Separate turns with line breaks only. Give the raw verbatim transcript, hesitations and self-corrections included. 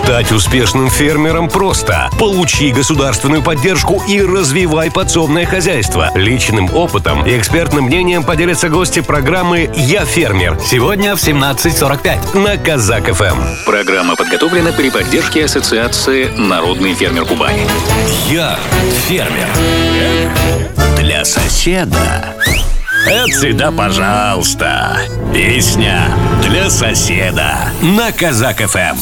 Стать успешным фермером просто. Получи государственную поддержку и развивай подсобное хозяйство. Личным опытом и экспертным мнением поделятся гости программы «Я фермер».
Сегодня в семнадцать сорок пять
на Казак эф эм.
Программа подготовлена при поддержке Ассоциации «Народный фермер Кубани».
Я фермер.
Для соседа. Это да, пожалуйста. Песня для соседа на Казак эф эм.